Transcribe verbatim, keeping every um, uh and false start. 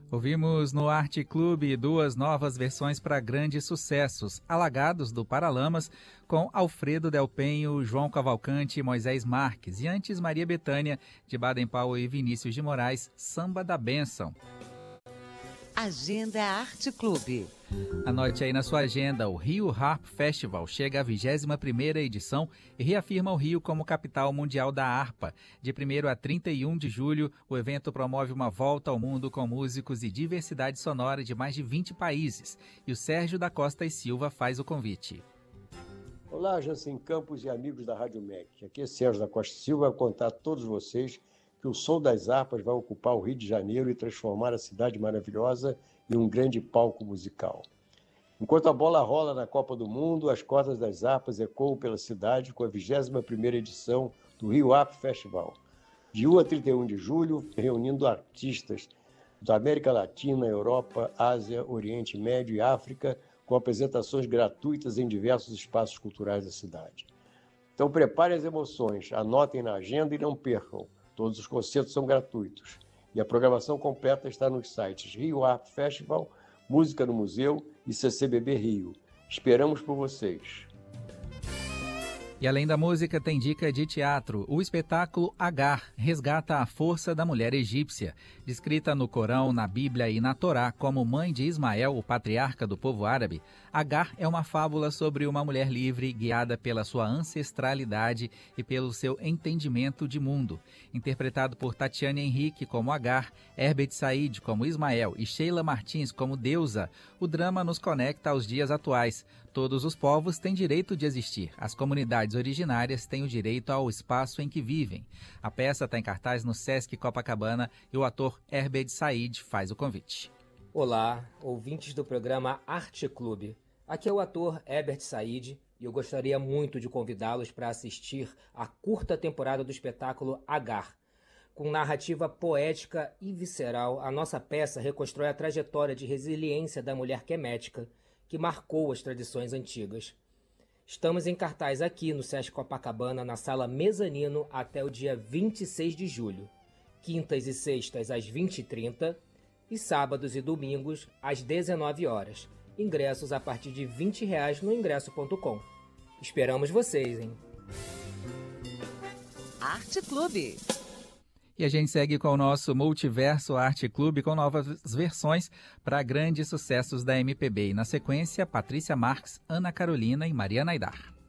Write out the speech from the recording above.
Ouvimos no Arte Clube duas novas versões para grandes sucessos, Alagados, do Paralamas, com Alfredo Del Penho, João Cavalcante e Moisés Marques, e antes Maria Bethânia, de Baden Powell e Vinícius de Moraes, Samba da Bênção. Agenda Arte Clube. Anote aí na sua agenda, o Rio Harp Festival chega à vigésima primeira edição e reafirma o Rio como capital mundial da harpa. De primeiro a trinta e um de julho, o evento promove uma volta ao mundo com músicos e diversidade sonora de mais de vinte países. E o Sérgio da Costa e Silva faz o convite. Olá, Jansen Campos e amigos da Rádio M E C. Aqui é Sérgio da Costa e Silva, vai contar a todos vocês que o som das harpas vai ocupar o Rio de Janeiro e transformar a cidade maravilhosa em um grande palco musical. Enquanto a bola rola na Copa do Mundo, as cordas das harpas ecoam pela cidade com a vigésima primeira edição do Rio Harp Festival. De um a trinta e um de julho, reunindo artistas da América Latina, Europa, Ásia, Oriente Médio e África, com apresentações gratuitas em diversos espaços culturais da cidade. Então preparem as emoções, anotem na agenda e não percam. Todos os concertos são gratuitos. E a programação completa está nos sites Rio Harp Festival, Música no Museu e C C B B Rio. Esperamos por vocês. E além da música, tem dica de teatro. O espetáculo Agar resgata a força da mulher egípcia. Descrita no Corão, na Bíblia e na Torá como mãe de Ismael, o patriarca do povo árabe, Agar é uma fábula sobre uma mulher livre, guiada pela sua ancestralidade e pelo seu entendimento de mundo. Interpretado por Tatiana Henrique como Agar, Herbert Said como Ismael e Sheila Martins como Deusa, o drama nos conecta aos dias atuais. Todos os povos têm direito de existir. As comunidades originárias têm o direito ao espaço em que vivem. A peça está em cartaz no Sesc Copacabana e o ator Herbert Said faz o convite. Olá, ouvintes do programa Arte Clube. Aqui é o ator Herbert Said e eu gostaria muito de convidá-los para assistir à curta temporada do espetáculo Agar. Com narrativa poética e visceral, a nossa peça reconstrói a trajetória de resiliência da mulher quemética que marcou as tradições antigas. Estamos em cartaz aqui no Sesc Copacabana, na sala Mezanino, até o dia vinte e seis de julho. Quintas e sextas às vinte e trinta e sábados e domingos às dezenove horas. Ingressos a partir de vinte reais no ingresso ponto com. Esperamos vocês, hein? Arte Clube. E a gente segue com o nosso Multiverso Arte Clube com novas versões para grandes sucessos da M P B. E na sequência, Patrícia Marques, Ana Carolina e Maria Naidar.